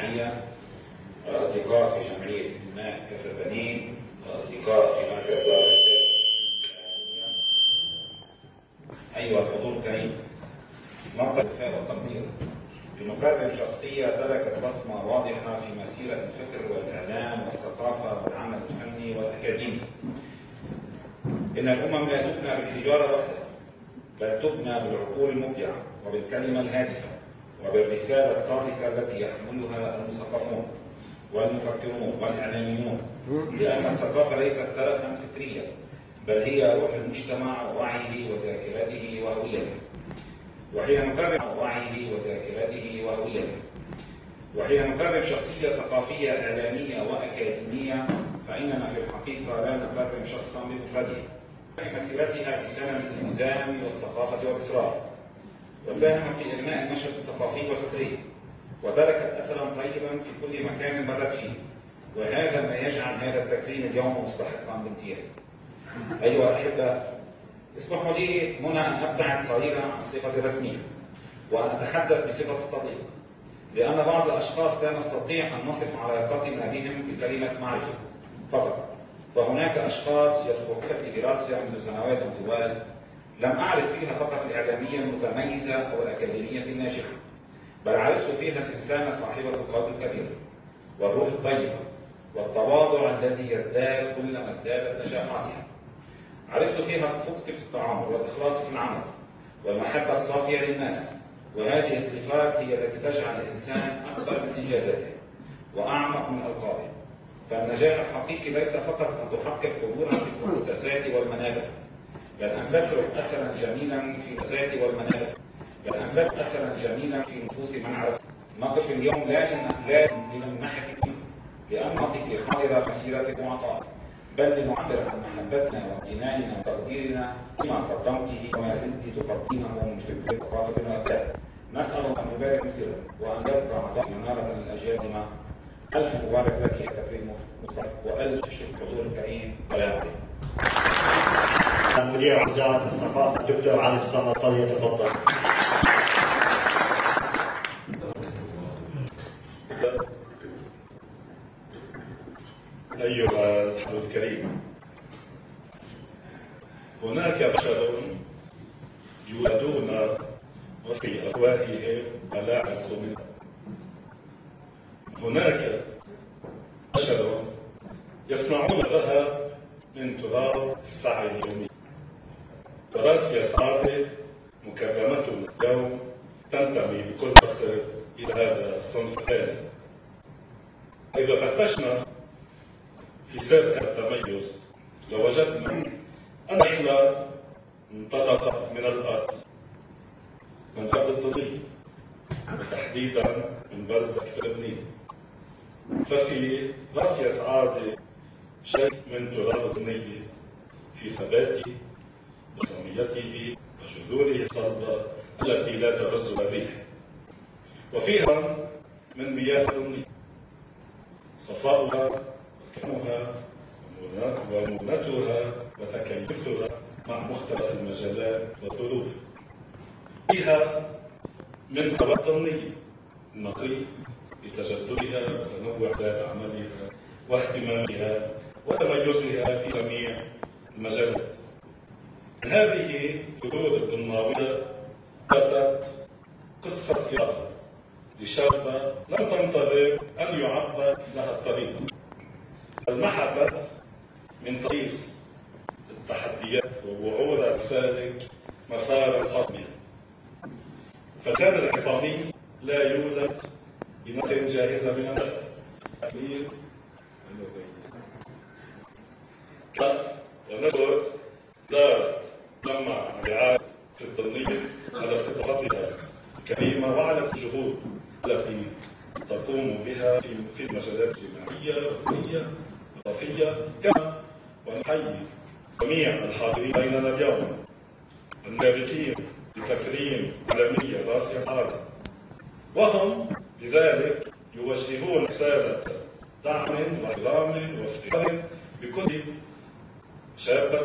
الاجتماعية، الأصدقاء في جمعية إبناء كفر بنين، الأصدقاء في مركز دار الإرشاد الإسلامية. أيها الحضور الكريم، نقطة الإحسان والتقدير بنكرم شخصية تركت بصمة واضحة في مسيرة الفكر والإعلام والثقافة والعمل الفني والأكاديمي. إن الأمم لا تبنى بالحجارة وحدها، بل تبنى بالعقول المبدعة وبالكلمة الهادفة وبالرسالة الصادقة التي يحملها المثقفون والمفكرون والإعلاميون، لأن الثقافة ليست ترفا فكريا، بل هي روح المجتمع ووعيه وذاكرته وهويته. وحين نكرم شخصية ثقافية إعلامية وأكاديمية، فإننا في الحقيقة لا نكرم شخصا بمفرده. في مسيرتها بسنة الالتزام والثقافة والإصرار، وساهم في إبناء النشاط الثقافي والفكري، وتركت أثرا طيبا في كل مكان مرت فيه، وهذا ما يجعل هذا التكريم اليوم مستحقا بامتياز. أيها الأحبة، اسمحوا لي هنا أن أبدأ قليلا عن الصفة الرسمية، وأن أتحدث بصفة الصديق، لأن بعض الأشخاص لا نستطيع أن نصف علاقتنا بهم بكلمة معرفة فقط، فهناك أشخاص يسبقون في دراستي منذ سنوات طوال لم أعرف فيها فقط الإعلامية المتميزة أو الأكاديمية الناجحة، بل عرفت فيها الإنسان صاحبة القلب الكبير والروح الطيبة والتواضع الذي يزداد كلما ازدادت نجاحاتها. عرفت فيها الصدق في التعامل والإخلاص في العمل والمحبة الصافية للناس، وهذه الصفات هي التي تجعل الإنسان أكبر من إنجازاته وأعمق من ألقابه. فالنجاح الحقيقي ليس فقط أن تحقق حضورا في المؤسسات والمنابر، بل أن تترك أثرا جميلا في الذات والمنابر، في نفوس من عرفت. نقف اليوم لا لنمنحك لأنك حاضرة مسيرتك وعطائك، بل لنعبر عن محبتنا وامتناننا وتقديرنا لما قدمته وما زلت تقدمه من فكر ثقافة وأبداع. نسأل أن يبارك مسيرك وأن يبقى عطاء منارة للأجيال. ألف مبارك لك يا تكريم مصطفى، وألف شكر حضور الكريم. سلام عليكم. مدير وزارة الثقافة الدكتور علي الصمد فليتفضل. أيها الحضور الكريم، هناك بشر يولدون وفي أفواههم ملاعق منها. هناك بشر يصنعون الذهب من تراث السعي اليومي. دراسة سعادة مكرمتنا اليوم تنتمي بكل فخر إلى هذا الصنف الثاني. إذا فتشنا في سابق التميز لوجدنا أن الرحلة انطلقت من الأرض، من أرض الطريق، وتحديدا من بلدة كفر بنين. ففي راسيا سعادة شيء من تراب النية في ثباته وصميته وجذوره الصلبة التي لا تهزها الريح، وفيها من مياه النيل صفاؤها وكرمها ومونتها وتكيفها مع مختلف المجالات والظروف. فيها من هواء النيل النقي بتجددها وتنوع ذات عملها واهتمامها وتميزها في جميع المجالات. هذه جذور الطناوية بدت قصة قيادة لشابة لم تنتظر أن يعبر لها الطريق، بل محبت من تقيس التحديات ووعود السالك مسار الخاص بها. فالإنسان العصامي لا يولد بنقل جاهزة من النفس. ونشر دارت جمع رعاية الطنية على ثقافتها الكريمة وعلى الجهود التي تقوم بها في المجالات الاجتماعية والفنية والثقافية. كما ونحيي جميع الحاضرين بيننا اليوم المشاركين بتكريم عالمية راسيا سعادة، وهم لذلك يوجهون رسالة دعم واحترام وافتخار بكل شابة